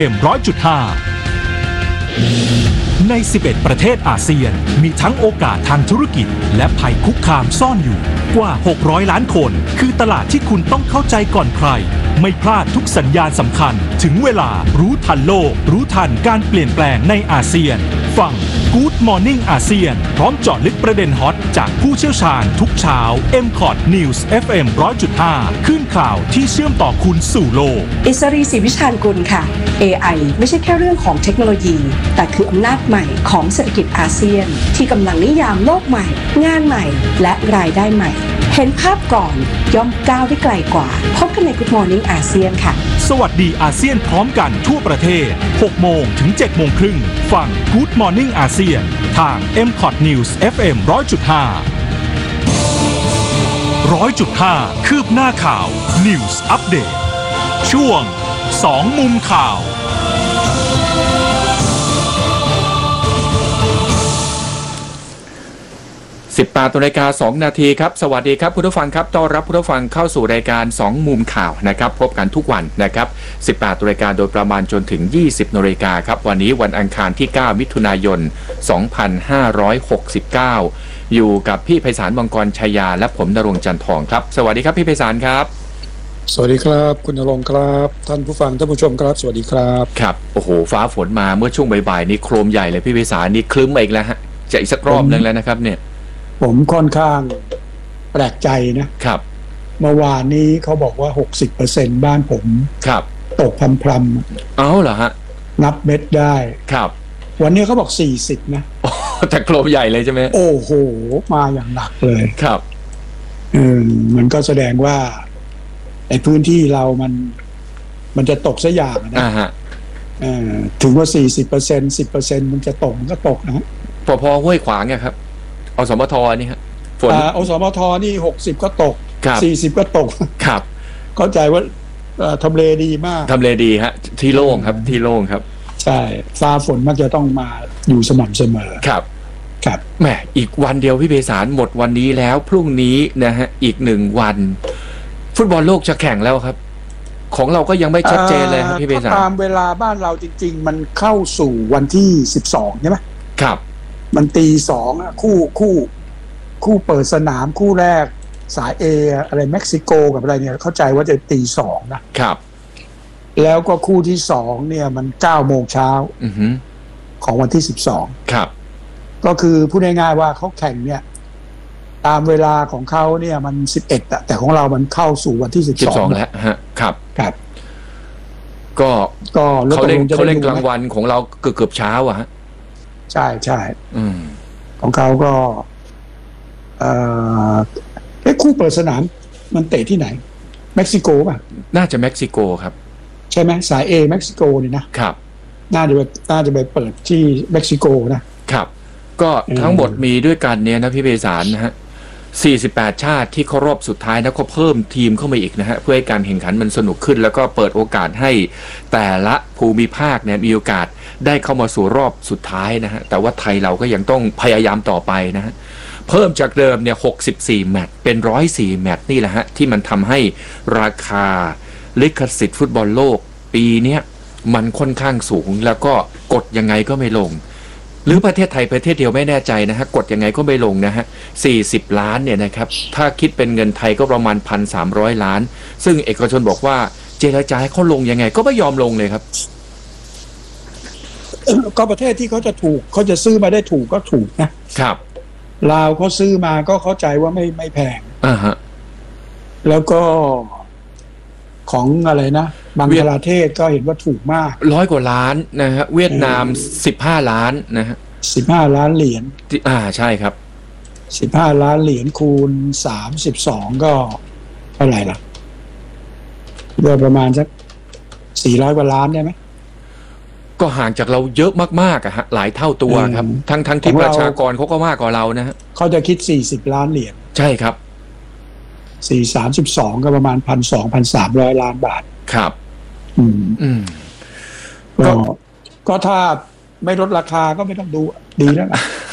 ใน 11 ประเทศอาเซียนมีทั้งโอกาสทางธุรกิจและภัยคุกคามซ่อนอยู่กว่า 600 ล้านคนคือตลาดที่คุณต้องเข้าใจก่อนใครไม่พลาดทุกสัญญาณสำคัญถึงเวลารู้ทันโลกรู้ทันการเปลี่ยนแปลงในอาเซียนฟัง Good Morning อาเซียนพร้อมเจาะลึกประเด็นฮอตจากผู้เชี่ยวชาญทุกเช้า MCOT News FM 100.5 ขึ้นข่าวที่เชื่อมต่อคุณสู่โลกอิสรีศรีวิชาญกุลค่ะ AI ไม่ใช่แค่เรื่องของเทคโนโลยีแต่คืออำนาจใหม่ของเศรษฐกิจอาเซียนที่กำลังนิยามโลกใหม่งานใหม่และรายได้ใหม่เห็นภาพก่อนย่อมก้าวได้ไกลกว่าพบกันใน Good Morning อาเซียนค่ะสวัสดีอาเซียนพร้อมกันทั่วประเทศ 6 โมงถึง 7 โมงครึ่งฟัง Good Morning อาเซียนทาง MCOT News FM 100.5 100.5 คืบหน้าข่าว News Update ช่วง 2 มุมข่าว 18:02 นาทีครับสวัสดีครับคุณผู้ฟังครับต้อนรับคุณผู้ฟังเข้าสู่รายการ2มุมข่าวนะครับพบกันทุกวันนะครับ 18:00 นโดยประมาณจนถึง 20:00 นครับวันนี้วันอังคารที่ 9 มิถุนายน 2569 อยู่กับพี่ไพศาลมังกรชัยยาและผมณรงค์จันทองครับสวัสดีครับพี่ไพศาลครับสวัสดีครับคุณณรงค์ครับท่านผู้ฟังท่านผู้ชมครับสวัสดีครับครับโอ้โหฟ้าฝนมาเมื่อช่วงบ่ายๆนี้โครมใหญ่เลยพี่ไพศาลนี่คลึ้มมาอีกแล้วฮะจะอีกสักรอบนึงแล้วนะครับเนี่ยผมค่อนข้างแปลกใจนะครับเมื่อวานนี้เขาบอกว่า 60% บ้านผมครับตกพรำๆเอาเหรอฮะนับเม็ดได้ครับวันนี้เขาบอก40นะแต่โครมใหญ่เลยใช่ไหมโอ้โหมาอย่างหนักเลยครับมันก็แสดงว่าไอ้พื้นที่เรามันจะตกซะอย่างนะถึงว่า 40% 10% มันจะตกมันก็ตกนะพอห้วยขวางเนี่ยครับอสมทนี่ฮะฝนอสมทนี่60ก็ตก40ก็ตกครับเข้าใจว่าทำเลดีมากทำเลดีฮะที่โล่งครับที่โล่งครับใช่ฟ้าฝนมันจะต้องมาอยู่สม่ำเสมอครับครับแหมอีกวันเดียวพี่เบสารหมดวันนี้แล้วพรุ่งนี้นะฮะอีก1วันฟุตบอลโลกจะแข่งแล้วครับของเราก็ยังไม่ชัดเจนเลยครับพี่เบสารตามเวลาบ้านเราจริงๆมันเข้าสู่วันที่12ใช่ไหมครับมันตี2คู่เปิดสนามคู่แรกสายเออะไรเม็กซิโกกับอะไรเนี่ยเข้าใจว่าจะตี2 นะครับแล้วก็คู่ที่2เนี่ยมัน9 โมงเช้าของวันที่12 ครับก็คือพูดง่ายๆว่าเขาแข่งเนี่ยตามเวลาของเขาเนี่ยมัน11แต่ของเรามันเข้าสู่วันที่ 12แล้วฮะครับครับก็เขาเล่นกลางวันของเราเกือบเช้าอะฮะใช่ของเขาก็คู่เปิดสนามมันเตะที่ไหนเม็กซิโกป่ะน่าจะเม็กซิโกครับใช่ไหมสายเอเม็กซิโกนี่นะครับน่าจะไปเปิดที่เม็กซิโกนะครับก็ทั้งหมดมีด้วยกันเนี่ยนะพี่เบสารนะฮะ48ชาติที่เข้ารอบสุดท้ายนะเขาเพิ่มทีมเข้ามาอีกนะฮะเพื่อให้การแข่งขันมันสนุกขึ้นแล้วก็เปิดโอกาสให้แต่ละภูมิภาคเนี่ยมีโอกาสได้เข้ามาสู่รอบสุดท้ายนะฮะแต่ว่าไทยเราก็ยังต้องพยายามต่อไปนะฮะเพิ่มจากเดิมเนี่ย64แมตช์เป็น104แมตช์นี่แหละฮะที่มันทำให้ราคาลิขสิทธิ์ฟุตบอลโลกปีนี้มันค่อนข้างสูงแล้วก็กดยังไงก็ไม่ลงหรือประเทศไทยประเทศเดียวไม่แน่ใจนะฮะกดยังไงก็ไม่ลงนะฮะ40ล้านเนี่ยนะครับถ้าคิดเป็นเงินไทยก็ประมาณ 1,300 ล้านซึ่งเอกชนบอกว่าเจรจาให้เขาลงยังไงก็ไม่ยอมลงเลยครับก็ประเทศที่เขาจะถูกเขาจะซื้อมาได้ถูกก็ถูกนะครับลาวเขาซื้อมาก็เข้าใจว่าไม่แพงฮะแล้วก็ของอะไรนะบังกลาเทศก็เห็นว่าถูกมาก 100 กว่าล้านนะฮะเวียดนาม15 ล้านนะฮะ 15 ล้านเหรียญใช่ครับ 15 ล้านเหรียญคูณ32ก็เท่าไหร่ล่ะโดยประมาณสัก400 กว่าล้านได้ไหมก็ห่างจากเราเยอะมากๆอะฮะหลายเท่าตัวครับทั้งที่ประชากรเขาก็มากกว่าเรานะฮะเขาจะคิด40 ล้านเหรียญใช่ครับ 32ก็ประมาณ 1,200-1,300 ล้านบาทครับก็ถ้าไม่ลดราคาก็ไม่ต้องดูดีแล้ว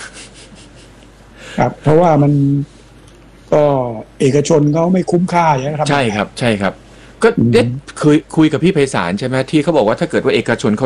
ครับเพราะว่ามันก็เอกชนเขาไม่คุ้มค่าอย่างนี้ครับใช่ครับก็คุยกับพี่ไพศาลใช่ไหมที่เขาบอกว่าถ้าเกิดว่าเอกชนเขา